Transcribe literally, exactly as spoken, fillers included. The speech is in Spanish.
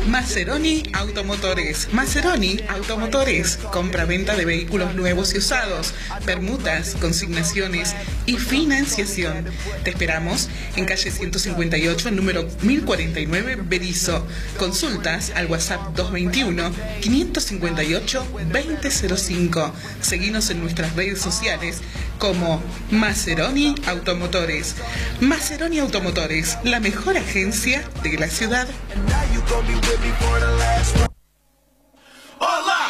Maseroni Automotores. Maseroni Automotores. Compra-venta de vehículos nuevos y usados, permutas, consignaciones y financiación. Te esperamos en calle ciento cincuenta y ocho, número mil cuarenta y nueve, Berisso. Consultas al WhatsApp dos veintiuno, quinientos cincuenta y ocho, veinte cero cinco. Seguinos en nuestras redes sociales como Maseroni Automotores. Maseroni Automotores, la mejor agencia de la ciudad.